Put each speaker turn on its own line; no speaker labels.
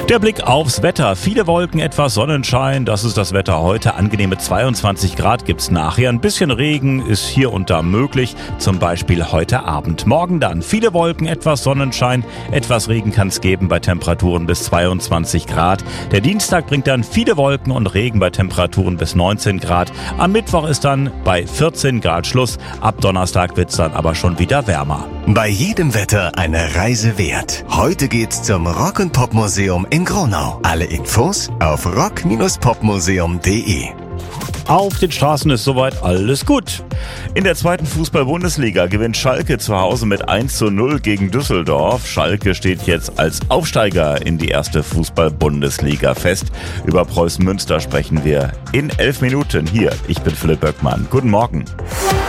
Der Blick aufs Wetter. Viele Wolken, etwas Sonnenschein. Das ist das Wetter heute. Angenehme 22 Grad gibt's nachher. Ein bisschen Regen ist hier und da möglich. Zum Beispiel heute Abend. Morgen dann viele Wolken, etwas Sonnenschein. Etwas Regen kann's geben bei Temperaturen bis 22 Grad. Der Dienstag bringt dann viele Wolken und Regen bei Temperaturen bis 19 Grad. Am Mittwoch ist dann bei 14 Grad Schluss. Ab Donnerstag wird's dann aber schon wieder wärmer.
Bei jedem Wetter eine Reise wert. Heute geht's zum Rock- und Popmuseum in Gronau. Alle Infos auf rock-popmuseum.de.
Auf den Straßen ist soweit alles gut. In der zweiten Fußball-Bundesliga gewinnt Schalke zu Hause mit 1:0 gegen Düsseldorf. Schalke steht jetzt als Aufsteiger in die erste Fußball-Bundesliga fest. Über Preußen Münster sprechen wir in 11 Minuten hier. Ich bin Philipp Böckmann. Guten Morgen.